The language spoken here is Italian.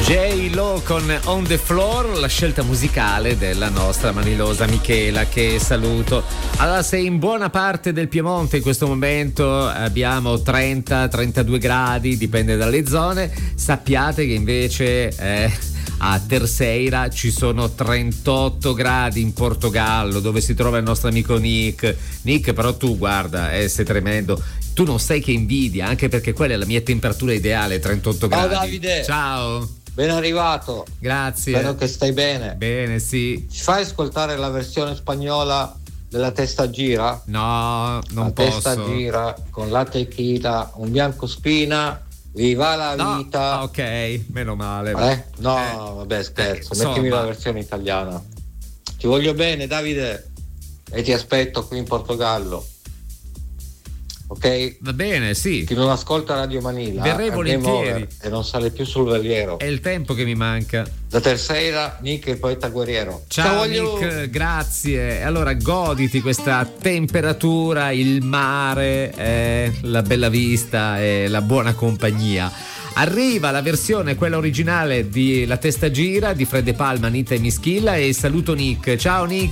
J-Lo con On the Floor, la scelta musicale della nostra manilosa Michela, che saluto. Allora, se in buona parte del Piemonte in questo momento abbiamo 30-32 gradi, dipende dalle zone, sappiate che invece a Terceira ci sono 38 gradi in Portogallo, dove si trova il nostro amico Nick. Nick, però tu guarda, sei tremendo. Tu non sai che invidia, anche perché quella è la mia temperatura ideale, 38 gradi. Ciao Davide. Ciao. Ben arrivato. Grazie. Spero che stai bene. Bene, sì. Ci fai ascoltare la versione spagnola della Testa Gira? No, non posso. Testa Gira con la tequila, un bianco spina, viva la vita. No. Ok, meno male. No, vabbè, scherzo. Insomma. Mettimi la versione italiana. Ti voglio bene, Davide, e ti aspetto qui in Portogallo. Ok? Va bene, sì. Chi non ascolta Radio Manila verrei volentieri e non sale più sul veliero. È il tempo che mi manca. Da Terceira, Nick, il poeta guerriero. Ciao Nick, grazie. Allora goditi questa temperatura, il mare, la bella vista e la buona compagnia. Arriva la versione, quella originale di La Testa Gira di Fred De Palma, Anita e Mischilla, e saluto Nick. Ciao Nick.